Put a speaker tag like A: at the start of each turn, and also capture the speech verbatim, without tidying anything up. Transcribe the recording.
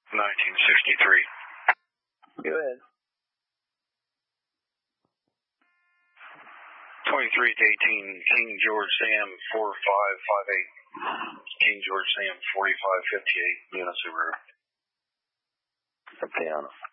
A: nineteen sixty-three.
B: Go ahead.
A: twenty-three to eighteen, King George Sam four five five eight. King George Sam forty-five fifty-eight, Uinta Subaru.
B: Okay, on